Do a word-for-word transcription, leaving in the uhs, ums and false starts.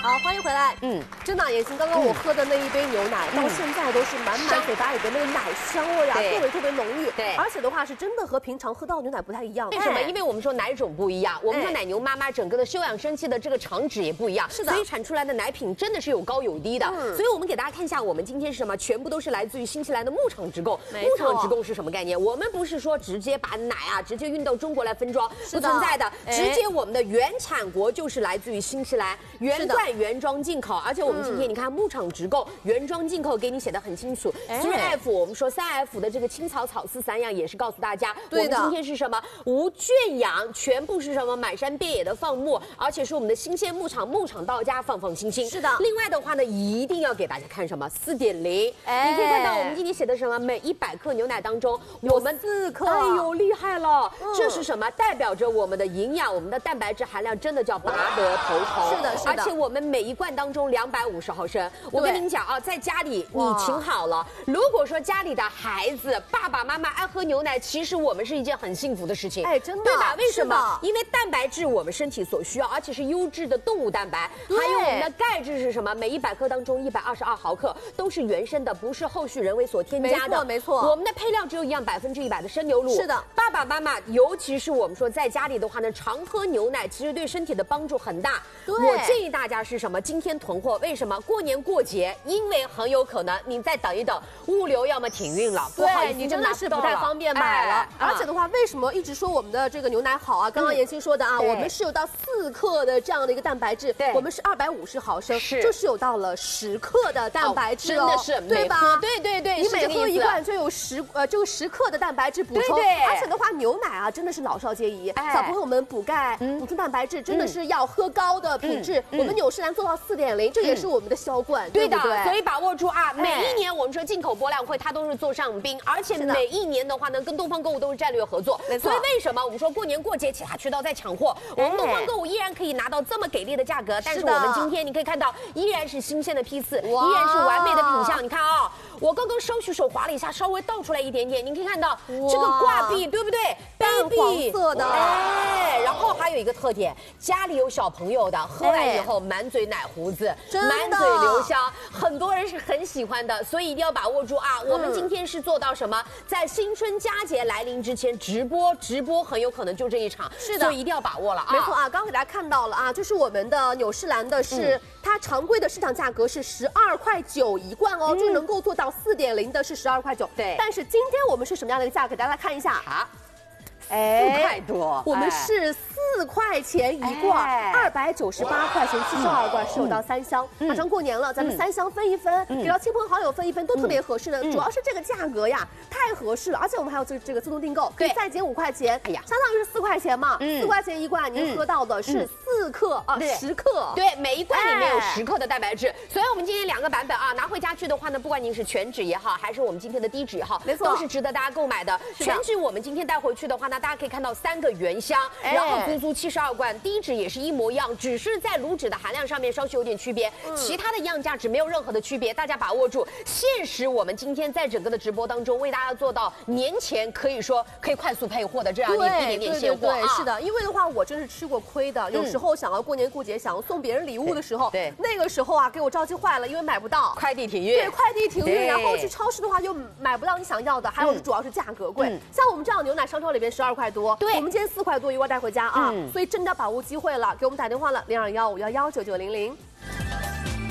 好，欢迎回来。嗯，真的，妍希，刚刚我喝的那一杯牛奶，嗯、到现在都是满满嘴巴里的那个奶香味啊，特别特别浓郁。对，而且的话是真的和平常喝到的牛奶不太一样。 为什么？因为我们说奶种不一样，我们说奶牛妈妈整个的休养生息的这个厂址也不一样，是的，所以产出来的奶品真的是有高有低的。嗯，所以我们给大家看一下，我们今天是什么？全部都是来自于新西兰的牧场直供。牧场直供是什么概念？我们不是说直接把奶啊直接运到中国来分装，不存在的。直接我们的原产国就是来自于新西兰，原罐原装进口。而且我们今天你看牧场直购原装进口，给你写的很清楚。三 F 我们说三 F 的这个青草草饲散养也是告诉大家，我们今天是什么无圈养，全部是什么满山遍野的放牧，而且是我们的新鲜牧场，牧场到家放放心心。是的。另外的话呢，一定要给大家看什么四点零，你可以看到我们今天写的什么每一百克牛奶当中我们四克，哎呦厉害了！嗯、这是什么？代表着我们的营养，我们的蛋白质含量真的叫拔得头筹。是的，是的。而且我们每一罐当中两百五十毫升，我跟您讲啊，在家里你请好了。如果说家里的孩子爸爸妈妈爱喝牛奶，其实我们是一件很幸福的事情。哎，真的，对吧？为什么？因为蛋白质我们身体所需要，而且是优质的动物蛋白，还有我们的钙质是什么？每一百克当中一百二十二毫克都是原生的，不是后续人为所添加的。没错，没错。我们的配料只有一样，百分之一百的生牛乳。是的，爸爸妈妈，尤其是我们说在家里的话呢，常喝牛奶，其实对身体的帮助很大。我建议大家是什么？今天囤货，为什么？过年过节，因为很有可能你再等一等，物流要么停运了，不好意思，你真的是不太方便买了。而且的话，为什么一直说我们的这个牛奶好啊？刚刚妍希说的啊，我们是有到四克的这样的一个蛋白质，我们是二百五十毫升，就是有到了十克的蛋白质哦，真的是对吧？对对对，你每喝一罐就有十呃这个十克的蛋白质补充，而且的话，牛奶啊真的是老少皆宜，小朋友们补钙、补充蛋白质真的是要喝高的品质。我们纽仕兰做到四点零，这也是我们的销冠，对的。所以把握住啊，每一年我们说进口博览会它都是座上宾，而且每一年的话呢，跟东方购物都是战略合作。所以为什么我们说过年过节其他渠道在抢货，我们东方购物依然可以拿到这么给力的价格？但是我们今天你可以看到，依然是新鲜的批次，依然是完美的品相。你看啊，我刚刚稍许手划了一下，稍微倒出来一点点，您可以看到这个挂壁，对不对？淡黄色的，哎，然后还有一个特点，家里有小朋友的，喝完以后满嘴奶胡子，满嘴留香，很多人是很喜欢的，所以一定要把握住啊！我们今天是做到什么？在新春佳节来临之前直播，直播很有可能就这一场，是的，所以一定要把握了啊！没错啊，刚刚给大家看到了啊，就是我们的纽仕兰的是、嗯、它常规的市场价格是十二块九一罐哦，嗯、就能够做到四点零的是十二块九，对。但是今天我们是什么样的一个价格？大家来看一下。好。哎，四块多，我们是四块钱一罐，二百九十八块钱七十二罐，是有到三箱。马上过年了，咱们三箱分一分，给到亲朋好友分一分，都特别合适的。主要是这个价格呀，太合适了，而且我们还有这这个自动订购，可以再减五块钱，哎呀，相当于是四块钱嘛，四块钱一罐，您喝到的是四克啊，十克，对，每一罐里面有十克的蛋白质。所以我们今天两个版本啊，拿回家去的话呢，不管您是全脂也好，还是我们今天的低脂也好，没错，都是值得大家购买的。全脂我们今天带回去的话呢，大家可以看到三个原箱，然后足足七十二罐，低脂也是一模一样，只是在乳脂的含量上面稍许有点区别，嗯、其他的样价值没有任何的区别，大家把握住。限时我们今天在整个的直播当中为大家做到年前可以说可以快速配货的这样一点点现货啊。对，是的，因为的话我真是吃过亏的，有时候想要过年过节想要送别人礼物的时候，对，那个时候啊给我着急坏了，因为买不到，快递停运，对，快递停运，然后去超市的话又买不到你想要的，还有主要是价格贵，嗯、像我们这样牛奶商超里边十二块多，对。我们今天四块多一罐带回家啊，嗯、所以真的把握机会了，给我们打电话了零二幺五幺幺九九零零。